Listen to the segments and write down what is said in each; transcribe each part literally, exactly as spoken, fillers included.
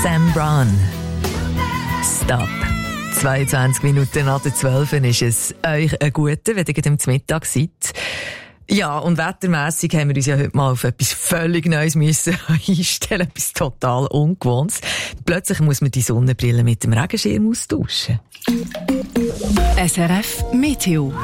Sam Brown. Stop. zweiundzwanzig Minuten nach der zwölf ist es euch ein guter, wenn ihr am Mittag seid. Ja, und wettermässig haben wir uns ja heute mal auf etwas völlig Neues müssen einstellen, etwas total Ungewohntes. Plötzlich muss man die Sonnenbrille mit dem Regenschirm austauschen. S R F Meteo.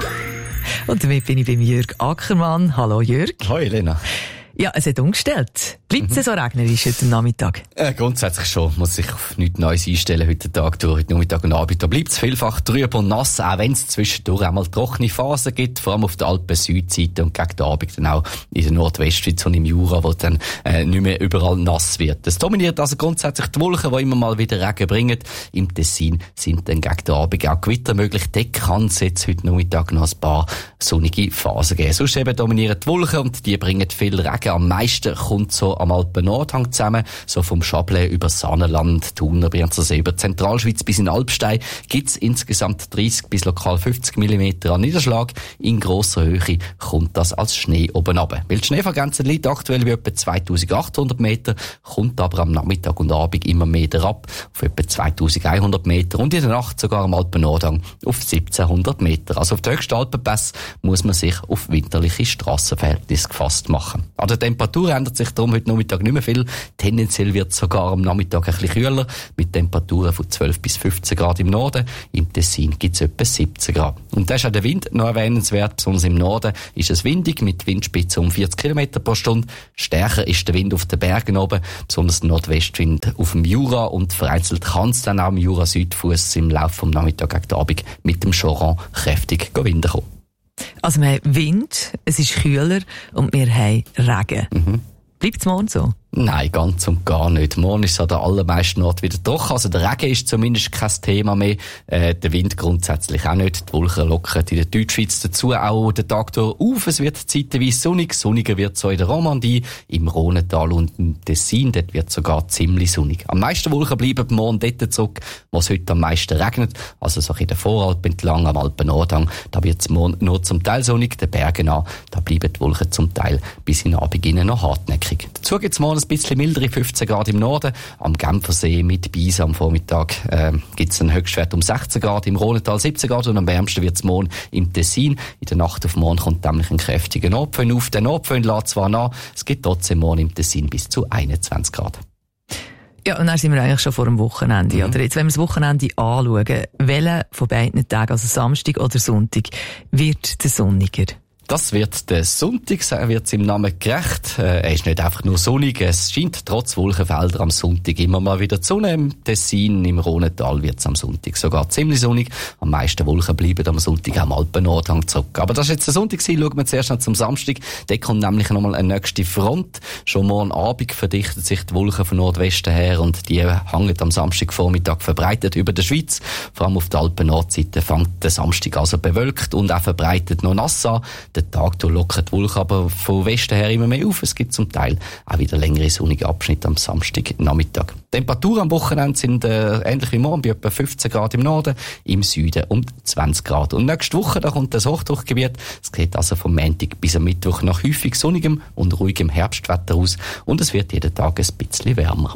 Und damit bin ich beim Jürg Ackermann. Hallo Jürg. Hallo Elena. Ja, es hat umgestellt. Bleibt es mhm. so regnerisch heute Nachmittag? Äh, grundsätzlich schon. Muss sich auf nichts Neues einstellen heute Tag durch, heute Nachmittag und Abend. Da bleibt es vielfach trüb und nass, auch wenn es zwischendurch einmal trockene Phasen gibt, vor allem auf der Alpen-Südseite und gegen den Abend dann auch in der Nordwestschweiz und im Jura, wo dann äh, nicht mehr überall nass wird. Es dominiert also grundsätzlich die Wolken, die immer mal wieder Regen bringen. Im Tessin sind dann gegen den Abend auch Gewitter möglich. Dort kann es jetzt heute Nachmittag noch ein paar sonnige Phasen geben. Sonst eben dominieren die Wolken und die bringen viel Regen. Am meisten kommt so am Alpen-Nordhang zusammen, so vom Chablais über Saanenland, Thuner, Brienzersee, über die Zentralschweiz bis in Alpstein gibt's insgesamt dreissig bis lokal fünfzig Millimeter an Niederschlag. In grosser Höhe kommt das als Schnee oben runter. Weil die Schneefallgrenze liegt aktuell bei etwa zweitausendachthundert Meter, kommt aber am Nachmittag und Abend immer mehr herab, auf etwa zweitausendeinhundert Meter und in der Nacht sogar am Alpen-Nordhang auf siebzehnhundert Meter. Also auf den höchsten Alpenpässen muss man sich auf winterliche Strassenverhältnisse gefasst machen. An der Temperatur ändert sich darum heute Nachmittag nicht mehr viel. Tendenziell wird es sogar am Nachmittag ein bisschen kühler, mit Temperaturen von zwölf bis fünfzehn Grad im Norden. Im Tessin gibt es etwa siebzehn Grad. Und da ist auch der Wind noch erwähnenswert. Besonders im Norden ist es windig, mit Windspitzen um vierzig Kilometer pro Stunde. Stärker ist der Wind auf den Bergen oben, besonders der Nordwestwind auf dem Jura. Und vereinzelt kann es dann auch im Jura-Südfuss im Laufe des Nachmittags gegen den Abend mit dem Choran kräftig Wind kommen. Also wir haben Wind, es ist kühler und wir haben Regen. Mhm. Bleibt es morgen so? Nein, ganz und gar nicht. Morgen ist es an den allermeisten Orten wieder trocken. Also der Regen ist zumindest kein Thema mehr. Äh, der Wind grundsätzlich auch nicht. Die Wolken lockern in der Deutschschweiz dazu auch den Tag durch auf. Es wird zeitweise sonnig. Sonniger wird so in der Romandie, im Rhônetal und im Tessin. Dort wird sogar ziemlich sonnig. Am meisten Wolken bleiben morgen dort zurück, wo es heute am meisten regnet. Also so in der Voralpen entlang, am Alpen-Nordhang. Da wird es morgen nur zum Teil sonnig. Den Bergen an, da bleiben die Wolken zum Teil bis in den Abend innen noch hartnäckig. Dazu gibt es morgen ein bisschen mildere fünfzehn Grad im Norden. Am Genfersee mit Biese am Vormittag äh, gibt es einen Höchstwert um sechzehn Grad, im Rhônetal siebzehn Grad und am wärmsten wird es morgen im Tessin. In der Nacht auf morgen kommt nämlich ein kräftiger Nordföhn auf. Der Nordföhn lässt zwar nach, es gibt trotzdem morgen im Tessin bis zu einundzwanzig Grad. Ja, und dann sind wir eigentlich schon vor dem Wochenende. Mhm. Oder jetzt, wenn wir das Wochenende anschauen, welcher von beiden Tagen, also Samstag oder Sonntag, wird der sonniger? Das wird der Sonntag, wird es im Namen gerecht. Äh, er ist nicht einfach nur sonnig, es scheint trotz Wolkenfelder am Sonntag immer mal wieder die Sonne. Im Tessin, im Rhônetal wird es am Sonntag sogar ziemlich sonnig. Am meisten Wolken bleiben am Sonntag am Alpen-Nordhang zurück. Aber das ist jetzt der Sonntag gewesen. Schauen wir zuerst noch zum Samstag. Da kommt nämlich nochmal eine nächste Front. Schon morgen Abend verdichten sich die Wolken von Nordwesten her und die hängen am Samstagvormittag verbreitet über der Schweiz. Vor allem auf der Alpen-Nordseite fängt der Samstag also bewölkt und auch verbreitet noch nass an. Der Tag durch lockern die Wolken aber von Westen her immer mehr auf. Es gibt zum Teil auch wieder längere sonnige Abschnitte am Samstagnachmittag. Die Temperaturen am Wochenende sind äh, ähnlich wie morgen bei etwa fünfzehn Grad im Norden, im Süden um zwanzig Grad. Und nächste Woche da kommt das Hochdruckgebiet. Es geht also vom Montag bis am Mittwoch nach häufig sonnigem und ruhigem Herbstwetter aus und es wird jeden Tag ein bisschen wärmer.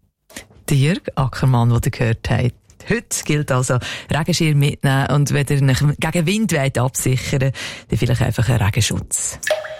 Der Jürg Ackermann, den ihr gehört habt. Heute gilt also, Regenschirm mitnehmen und wenn ihr gegen Wind absichern wollt, dann vielleicht einfach einen Regenschutz.